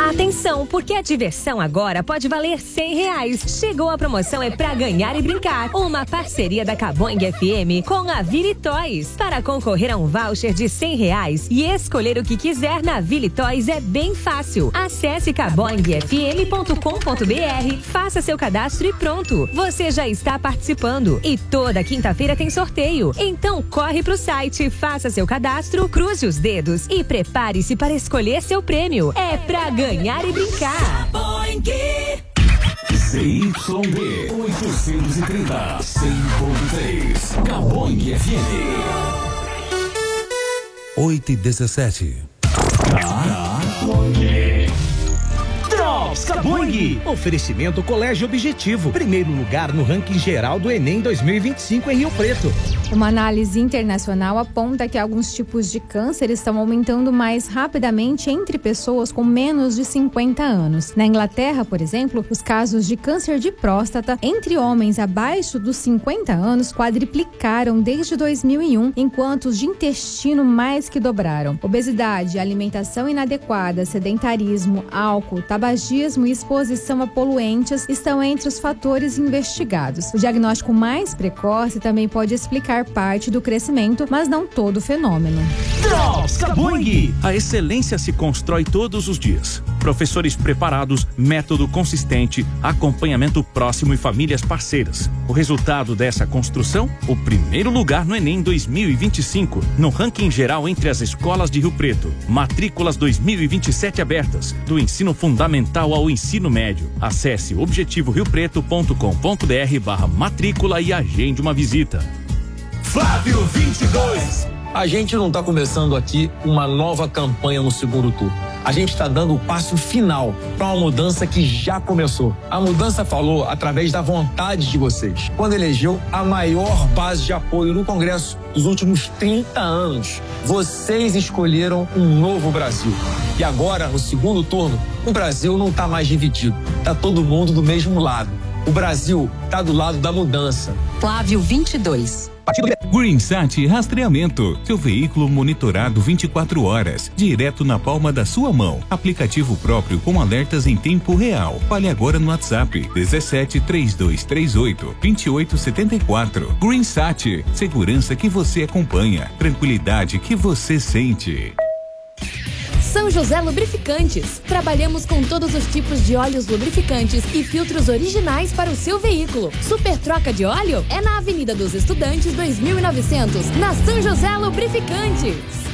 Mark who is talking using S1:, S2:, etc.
S1: Atenção, porque a diversão agora pode valer R$100. Chegou a promoção É Pra Ganhar e Brincar. Uma parceria da Caboing FM com a Vili Toys. Para concorrer a um voucher de R$100 e escolher o que quiser na Vili Toys é bem fácil. Acesse caboingfm.com.br, faça seu cadastro e pronto. Você já está participando. E toda quinta-feira tem sorteio. Então corre pro site, faça seu cadastro, cruze os dedos e prepare-se para escolher seu prêmio. É pra ganhar e brincar.
S2: ZYD 830 100.3 Caboing FM
S3: 8h17.
S4: Drops Caboing. Oferecimento Colégio Objetivo. Primeiro lugar no ranking geral do Enem 2025 em Rio Preto.
S5: Uma análise internacional aponta que alguns tipos de câncer estão aumentando mais rapidamente entre pessoas com menos de 50 anos. Na Inglaterra, por exemplo, os casos de câncer de próstata entre homens abaixo dos 50 anos quadriplicaram desde 2001, enquanto os de intestino mais que dobraram. Obesidade, alimentação inadequada, sedentarismo, álcool, tabagismo e exposição a poluentes estão entre os fatores investigados. O diagnóstico mais precoce também pode explicar parte do crescimento, mas não todo o fenômeno.
S4: Drops Caboing.
S6: A excelência se constrói todos os dias. Professores preparados, método consistente, acompanhamento próximo e famílias parceiras. O resultado dessa construção? O primeiro lugar no Enem 2025, no ranking geral entre as escolas de Rio Preto. Matrículas 2027 abertas, do ensino fundamental ao ensino médio. Acesse objetivorioppreto.com.br/matrícula e agende uma visita.
S2: Flávio 22.
S7: A gente não está começando aqui uma nova campanha no segundo turno. A gente está dando o passo final para uma mudança que já começou. A mudança falou através da vontade de vocês, quando elegeu a maior base de apoio no Congresso dos últimos 30 anos. Vocês escolheram um novo Brasil. E agora, no segundo turno, o Brasil não está mais dividido. Está todo mundo do mesmo lado. O Brasil está do lado da mudança.
S1: Flávio 22.
S3: GreenSat Rastreamento. Seu veículo monitorado 24 horas, direto na palma da sua mão. Aplicativo próprio com alertas em tempo real. Fale agora no WhatsApp 17 3238 2874. GreenSat. Segurança que você acompanha. Tranquilidade que você sente.
S8: São José Lubrificantes. Trabalhamos com todos os tipos de óleos lubrificantes e filtros originais para o seu veículo. Super troca de óleo é na Avenida dos Estudantes 2900, na São José Lubrificantes.